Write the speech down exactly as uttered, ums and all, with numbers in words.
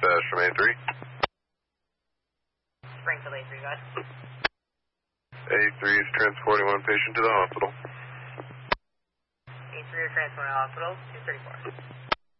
dispatch from A three. Springfield A three, go ahead. A three is transporting one patient to the hospital. A three are transporting to the hospital, two thirty-four.